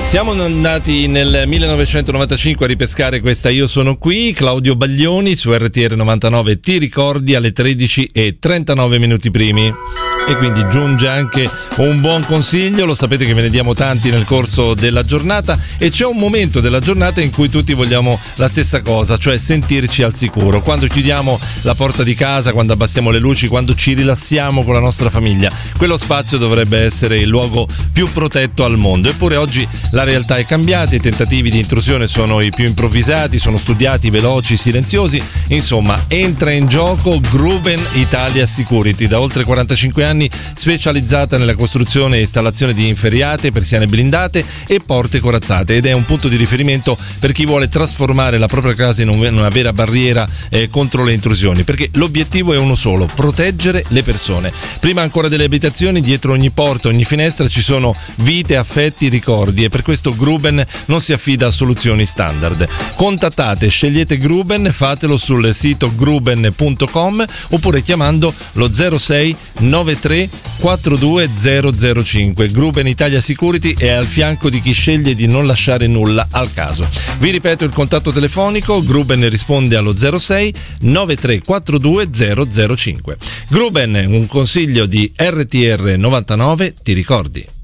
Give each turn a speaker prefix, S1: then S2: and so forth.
S1: Siamo andati nel 1995 a ripescare questa Io sono qui, Claudio Baglioni su RTR 99, ti ricordi, alle 13:39 primi. E quindi giunge anche un buon consiglio, lo sapete che ve ne diamo tanti nel corso della giornata, e c'è un momento della giornata in cui tutti vogliamo la stessa cosa, cioè sentirci al sicuro. Quando chiudiamo la porta di casa, quando abbassiamo le luci, quando ci rilassiamo con la nostra famiglia, quello spazio dovrebbe essere il luogo più protetto al mondo. Eppure oggi la realtà è cambiata, i tentativi di intrusione sono i più improvvisati, sono studiati, veloci, silenziosi. Insomma, entra in gioco Gruben Italia Security, da oltre 45 anni specializzata nella costruzione e installazione di inferriate, persiane blindate e porte corazzate, ed è un punto di riferimento per chi vuole trasformare la propria casa in una vera barriera contro le intrusioni, perché l'obiettivo è uno solo: proteggere le persone. Prima ancora delle abitazioni, dietro ogni porta, ogni finestra ci sono vite, affetti, ricordi, e per questo Gruben non si affida a soluzioni standard. Contattate, scegliete Gruben, fatelo sul sito gruben.com oppure chiamando lo 06 93 42 005. Gruben Italia Security è al fianco di chi sceglie di non lasciare nulla al caso. Vi ripeto il contatto telefonico: Gruben risponde allo 06 93 42 005. Gruben, un consiglio di RTR 99, ti ricordi?